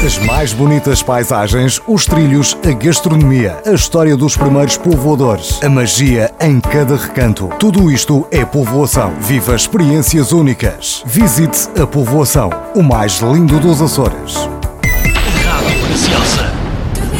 As mais bonitas paisagens, os trilhos, a gastronomia, a história dos primeiros povoadores, a magia em cada recanto. Tudo isto é povoação. Viva experiências únicas. Visite a povoação, o mais lindo dos Açores.